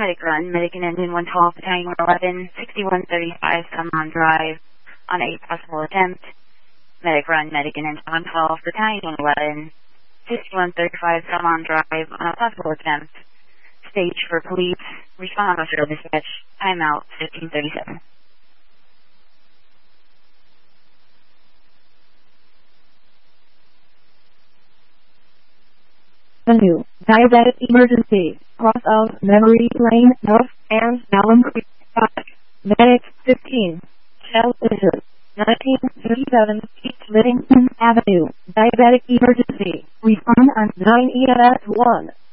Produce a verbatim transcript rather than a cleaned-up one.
Medic run, Medic and Engine one twelve, Battalion one eleven, sixty-one thirty-five, Sunland Drive, on a possible attempt. Medic run, Medic and Engine one twelve, Battalion one eleven, sixty-one thirty-five, Sunland Drive, on a possible attempt. Stage for police, respond officer dispatch, timeout fifteen thirty-seven. The new diabetic emergency, cross of Memory Lane North and Alum Creek. Medic fifteen, Shell Issues, nineteen thirty-seven, East Livingston Avenue, diabetic emergency, respond on nine E M S one.